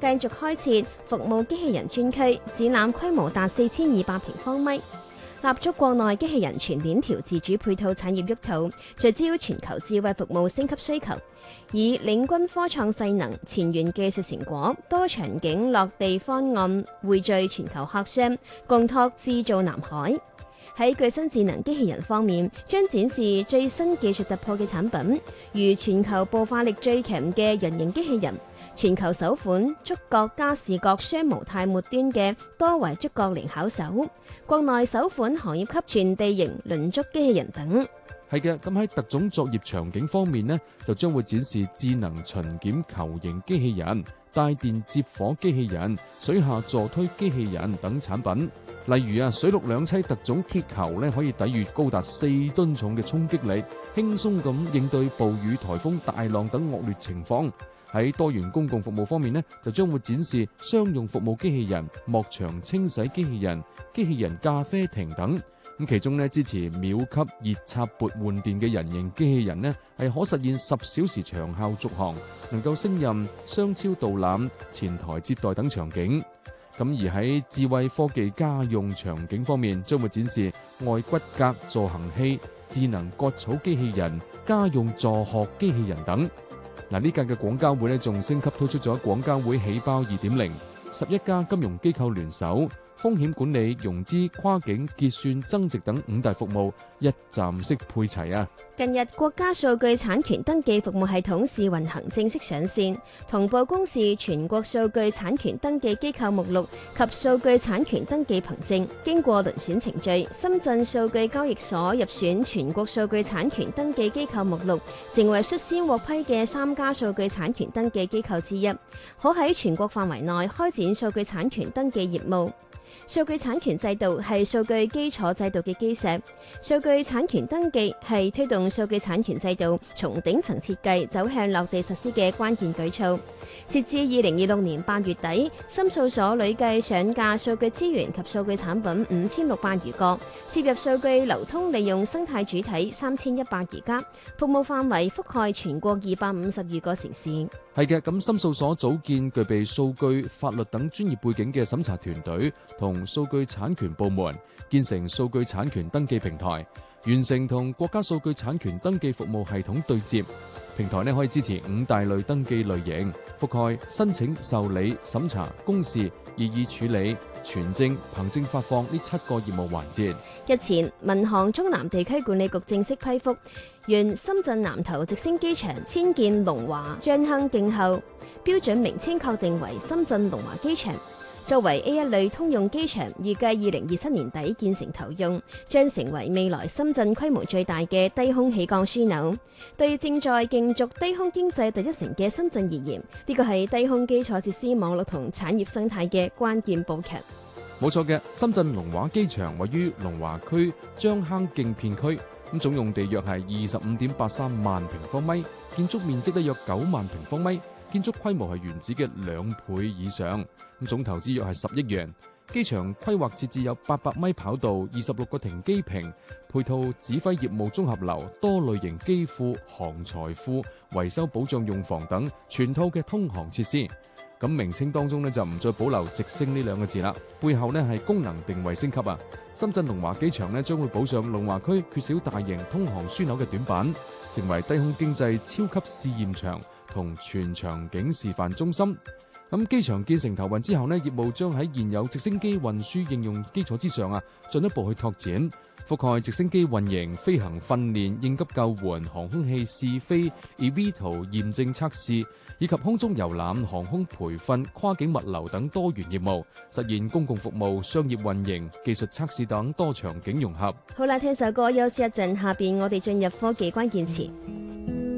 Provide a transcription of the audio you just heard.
繼續開設服務機器人專區，展覽規模達4200平方米。立足國內機器人全鏈條自主配套產業沃土，聚焦全球智慧服務升級需求，以領軍科創勢能、前沿技術成果、多場景落地方案匯聚全球客商，共拓製造南海。喺具身智能機器人方面，將展示最新技術突破嘅產品，如全球步化力最強嘅人形機器人，全球首款觸覺加視覺雙模態末端嘅多維觸覺靈巧手，國內首款行業級全地形輪觸機器人等。 係嘅，咁喺特種作業場景方面呢，就將會展示智能巡檢球形機器人、帶電接火機器人、水下助推機器人等產品。例如水陸兩棲特種鐵球咧，可以抵禦高達4噸重嘅衝擊力，輕鬆咁應對暴雨、颱風、大浪等惡劣情況。喺多元公共服務方面呢，就將會展示商用服務機器人、幕牆清洗機器人、機器人咖啡亭等。咁其中呢，支持秒級熱插撥換電嘅人形機器人呢，係可實現10小時長效續航，能夠勝任雙超導覽、前台接待等場景。咁而喺智慧科技家用場景方面，將會展示外骨骼助行器、智能割草機器人、家用助學機器人等。嗱，呢屆嘅廣交會呢，仲升級推出咗廣交會喜包 2.0，11家金融機構聯手，風險管理、融資、跨境結算、增值等5大服務一站式配齊啊！ 近日，國家數據產權登記服務系統試運行正式上線，同步公示全國數據產權登記機構目錄及數據產權登記憑證。經過輪選程序，深圳數據交易所入選全國數據產權登記機構目錄，成為率先獲批嘅3家數據產權登記機構之一，可喺全國範圍內開展數據產權登記業務。數據產權制度係數據基礎制度嘅基石，數據產權登記係推動數據產權制度從頂層設計走向落地實施嘅關鍵舉措。截至2026年8月底，深數所累計上架數據資源及數據產品5600餘個，接入數據流通利用生態主體3100餘家，服務範圍覆蓋全國250餘個城市。 係嘅，咁深數所組建具備數據、法律等專業背景嘅審查團隊同數據產權部門，建成數據產權登記平台，完成同國家數據產權登記服務系統對接。平台可以支持5大類登記類型，覆蓋申請、受理、審查、公示、異議處理、傳證、憑證發放呢7個業務環節。 日前，民航中南地區管理局正式批覆，原深圳南頭直升機場遷建龍華將亨徑後，標準名稱確定為深圳龍華機場。作為 A1 類通用機場，預計2027年底建成投用，將成為未來深圳規模最大嘅低空起降樞紐。對正在競逐低空經濟第一城嘅深圳而言，呢個係低空基礎設施網絡同產業生態嘅關鍵布局。 冇錯嘅，深圳龍華機場位於龍華區將坑徑片區，總用地約係25.83萬平方米，建築面積得約9萬平方米。建築規模係原址嘅2倍以上，總投資約係10億元。機場規劃設置有800米跑道、26個停機坪，配套指揮業務綜合樓、多類型機庫、航材庫、維修保障用房等全套嘅通航設施。咁名稱當中就唔再保留直升呢2個字啦，背後係功能定位升級啊！深圳龍華機場將會補上龍華區缺少大型通航樞紐嘅短板，成為低空經濟超級試驗場同全場景示範中心。咁機場建成投運之後業務將喺現有直升機運輸應用基礎之上進一步去拓展，覆蓋直升機運營、飛行訓練、應急救援、航空器試飛、eVTOL 驗證測試，以及空中遊覽、航空培訓、跨境物流等多元業務，實現公共服務、商業運營、技術測試等多場景融合。 好啦，聽首歌休息一陣，下邊我哋進入科技關鍵詞。